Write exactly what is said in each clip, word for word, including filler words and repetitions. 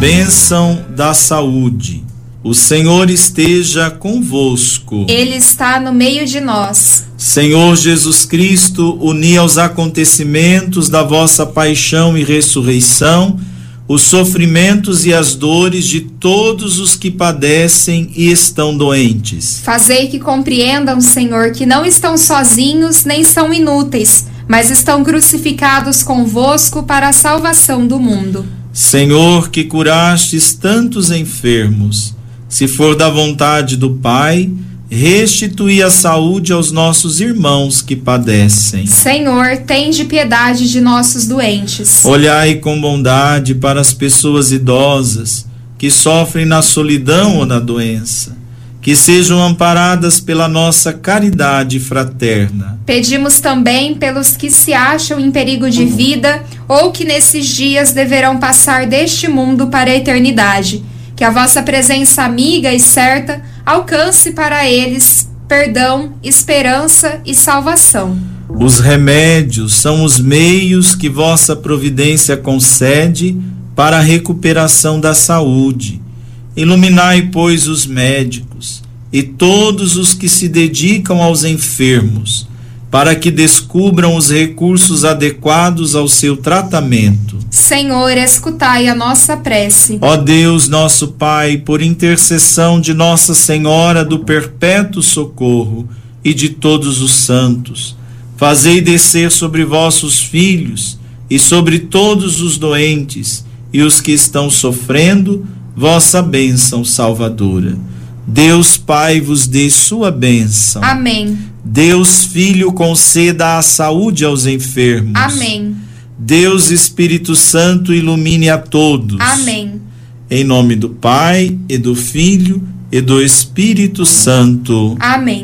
Bênção da saúde. O Senhor esteja convosco. Ele está no meio de nós. Senhor Jesus Cristo, uni aos acontecimentos da vossa paixão e ressurreição os sofrimentos e as dores de todos os que padecem e estão doentes. Fazei que compreendam, Senhor, que não estão sozinhos nem são inúteis, mas estão crucificados convosco para a salvação do mundo. Senhor, que curastes tantos enfermos, se for da vontade do Pai, restitui a saúde aos nossos irmãos que padecem. Senhor, tende piedade de nossos doentes. Olhai com bondade para as pessoas idosas que sofrem na solidão ou na doença, que sejam amparadas pela nossa caridade fraterna. Pedimos também pelos que se acham em perigo de vida ou que nesses dias deverão passar deste mundo para a eternidade. Que a vossa presença amiga e certa alcance para eles perdão, esperança e salvação. Os remédios são os meios que vossa providência concede para a recuperação da saúde. Iluminai, pois, os médicos e todos os que se dedicam aos enfermos, para que descubram os recursos adequados ao seu tratamento. Senhor, escutai a nossa prece. Ó Deus, nosso Pai, por intercessão de Nossa Senhora do Perpétuo Socorro e de todos os santos, fazei descer sobre vossos filhos e sobre todos os doentes e os que estão sofrendo vossa bênção salvadora. Deus Pai vos dê sua bênção. Amém. Deus Filho conceda a saúde aos enfermos. Amém. Deus Espírito Santo ilumine a todos. Amém. Em nome do Pai, e do Filho, e do Espírito Santo. Amém.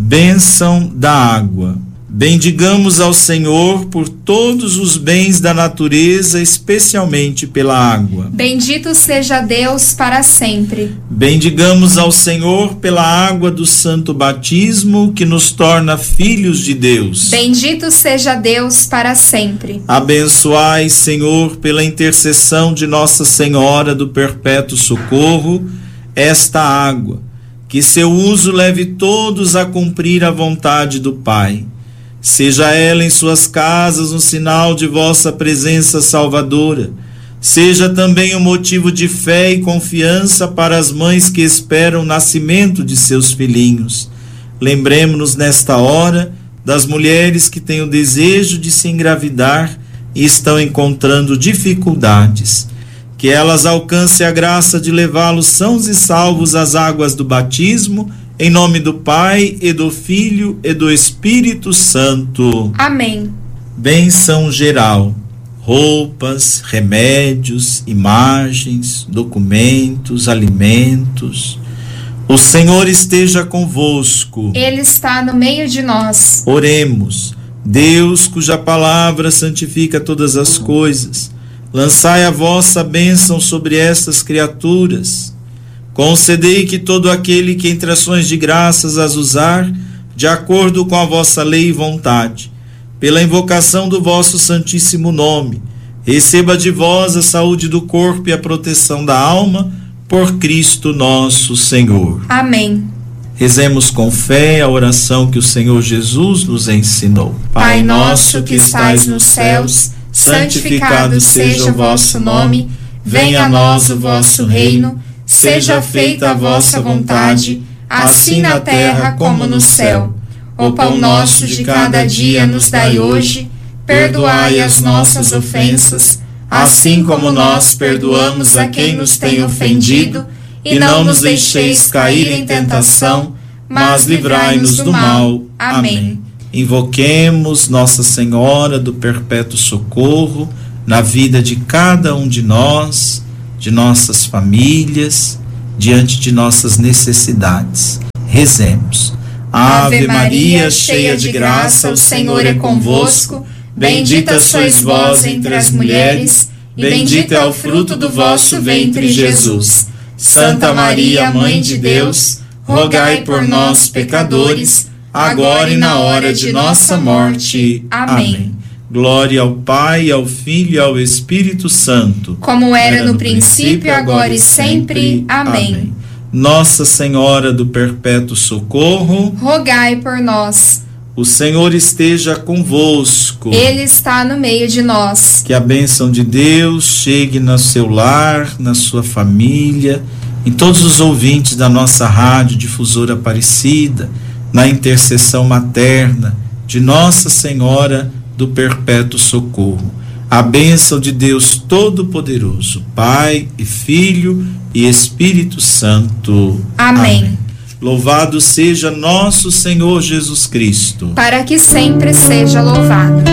Bênção da água. Bendigamos ao Senhor por todos os bens da natureza, especialmente pela água. Bendito seja Deus para sempre. Bendigamos ao Senhor pela água do santo batismo, que nos torna filhos de Deus. Bendito seja Deus para sempre. Abençoai, Senhor, pela intercessão de Nossa Senhora do Perpétuo Socorro, esta água, que seu uso leve todos a cumprir a vontade do Pai. Seja ela em suas casas um sinal de vossa presença salvadora. Seja também um motivo de fé e confiança para as mães que esperam o nascimento de seus filhinhos. Lembremos-nos nesta hora das mulheres que têm o desejo de se engravidar e estão encontrando dificuldades. Que elas alcancem a graça de levá-los sãos e salvos às águas do batismo, em nome do Pai, e do Filho, e do Espírito Santo. Amém. Bênção geral. Roupas, remédios, imagens, documentos, alimentos. O Senhor esteja convosco. Ele está no meio de nós. Oremos. Deus, cuja palavra santifica todas as coisas, lançai a vossa bênção sobre estas criaturas. Concedei que todo aquele que entre ações de graças as usar, de acordo com a vossa lei e vontade, pela invocação do vosso santíssimo nome, receba de vós a saúde do corpo e a proteção da alma, por Cristo nosso Senhor. Amém. Rezemos com fé a oração que o Senhor Jesus nos ensinou. Pai nosso que estais nos céus, santificado seja o vosso nome, venha a nós o vosso reino, seja feita a vossa vontade, assim na terra como no céu. O pão nosso de cada dia nos dai hoje, perdoai as nossas ofensas, assim como nós perdoamos a quem nos tem ofendido, e não nos deixeis cair em tentação, mas livrai-nos do mal. Amém. Invoquemos Nossa Senhora do Perpétuo Socorro na vida de cada um de nós, de nossas famílias, diante de nossas necessidades. Rezemos. Ave Maria, cheia de graça, o Senhor é convosco. Bendita sois vós entre as mulheres, e bendito é o fruto do vosso ventre, Jesus. Santa Maria, Mãe de Deus, rogai por nós, pecadores, agora e na hora de nossa morte. Amém. Glória ao Pai, ao Filho e ao Espírito Santo. Como era, era no, no princípio, agora e sempre. Amém. Amém. Nossa Senhora do Perpétuo Socorro, rogai por nós. O Senhor esteja convosco. Ele está no meio de nós. Que a bênção de Deus chegue no seu lar, na sua família, em todos os ouvintes da nossa rádio Difusora Aparecida, na intercessão materna de Nossa Senhora do Perpétuo Socorro. A bênção de Deus Todo-Poderoso, Pai e Filho e Espírito Santo. Amém. Amém. Louvado seja nosso Senhor Jesus Cristo. Para que sempre seja louvado.